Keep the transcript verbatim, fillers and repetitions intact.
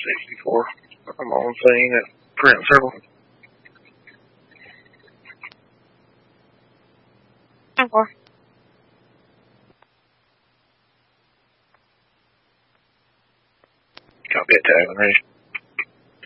sixty-four. I'm on scene at Print Circle. Okay. Copy it, tag and ready.